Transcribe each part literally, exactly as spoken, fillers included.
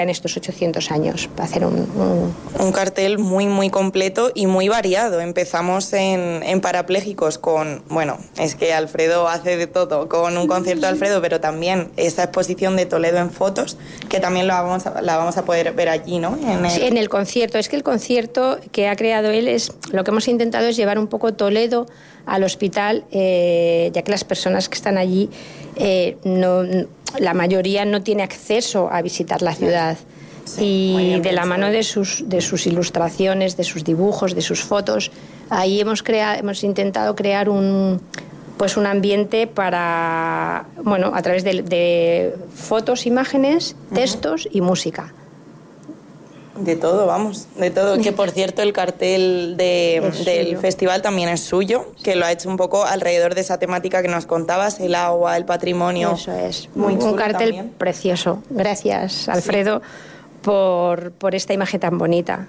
en estos ochocientos años, para hacer un, un... un cartel muy muy completo y muy variado. Empezamos en, en parapléjicos con, bueno, es que Alfredo hace de todo, con un concierto de Alfredo, pero también esa exposición de Toledo en fotos, que también la vamos a, la vamos a poder ver allí, ¿no? En el... Sí, en el concierto. Es que el concierto que ha creado él es, lo que hemos intentado es llevar un poco Toledo al hospital, eh, ya que las personas que están allí, eh, no, la mayoría no tiene acceso a visitar la ciudad. Sí, y de la mano de sus, de sus ilustraciones, de sus dibujos, de sus fotos, ahí hemos, crea, hemos intentado crear un, pues un ambiente para, bueno, a través de, de fotos, imágenes, textos uh-huh. y música. De todo, vamos, de todo. Que por cierto el cartel de, del suyo. Festival también es suyo, que lo ha hecho un poco alrededor de esa temática que nos contabas, el agua, el patrimonio. Eso es, muy un cartel también. Precioso. Gracias, Alfredo, sí. por, por esta imagen tan bonita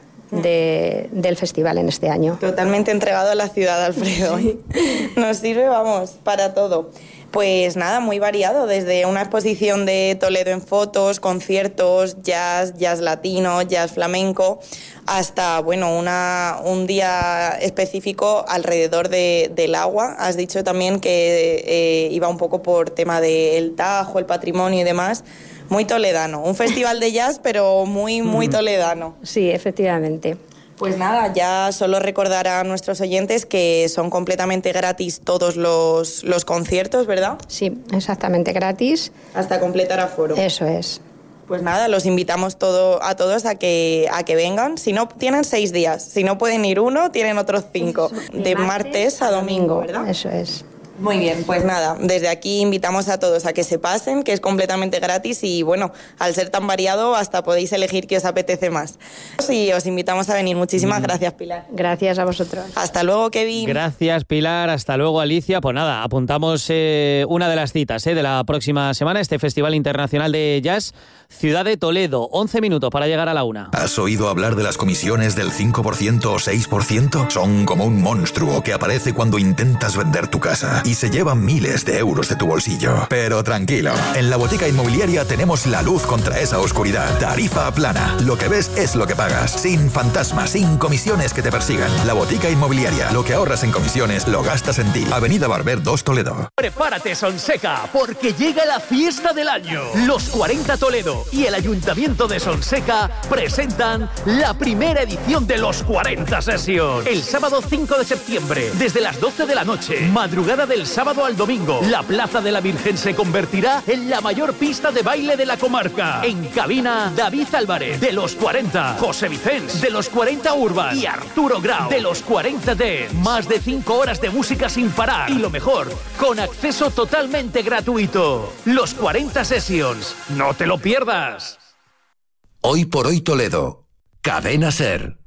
de, del festival en este año. Totalmente entregado a la ciudad, Alfredo. Sí. Nos sirve, vamos, para todo. Pues nada, muy variado, desde una exposición de Toledo en fotos, conciertos, jazz, jazz latino, jazz flamenco, hasta, bueno, una, un día específico alrededor de, del agua. Has dicho también que eh, iba un poco por tema del Tajo, el patrimonio y demás. Muy toledano, un festival de jazz, pero muy, muy toledano. Sí, efectivamente. Pues nada, ya solo recordar a nuestros oyentes que son completamente gratis todos los, los conciertos, ¿verdad? Sí, exactamente, gratis. Hasta completar aforo. Eso es. Pues nada, los invitamos todo, a todos a que, a que vengan. Si no, tienen seis días. Si no pueden ir uno, tienen otros cinco. Eso, de, de martes, martes a domingo, ¿verdad? Eso es. Muy bien, pues nada, desde aquí invitamos a todos a que se pasen, que es completamente gratis y bueno, al ser tan variado hasta podéis elegir qué os apetece más. Y os invitamos a venir. Muchísimas mm. gracias, Pilar. Gracias a vosotros. Hasta luego, Kevin. Gracias, Pilar. Hasta luego, Alicia. Pues nada, apuntamos eh, una de las citas eh, de la próxima semana, este Festival Internacional de Jazz, Ciudad de Toledo. once minutos para llegar a la una. ¿Has oído hablar de las comisiones del cinco por ciento o seis por ciento? Son como un monstruo que aparece cuando intentas vender tu casa y se llevan miles de euros de tu bolsillo. Pero tranquilo, en la Botica Inmobiliaria tenemos la luz contra esa oscuridad. Tarifa plana. Lo que ves es lo que pagas. Sin fantasmas, sin comisiones que te persigan. La Botica Inmobiliaria. Lo que ahorras en comisiones lo gastas en ti. Avenida Barber dos, Toledo. Prepárate, Sonseca, porque llega la fiesta del año. Los cuarenta Toledo y el Ayuntamiento de Sonseca presentan la primera edición de los cuarenta Sessions. El sábado cinco de septiembre, desde las doce de la noche, madrugada del sábado al domingo, la Plaza de la Virgen se convertirá en la mayor pista de baile de la comarca. En cabina, David Álvarez, de los cuarenta, José Vicens, de los cuarenta Urban y Arturo Grau, de los cuarenta Dance. Más de cinco horas de música sin parar y lo mejor, con acceso totalmente gratuito. Los cuarenta Sessions, no te lo pierdas. Hoy por hoy Toledo, Cadena SER.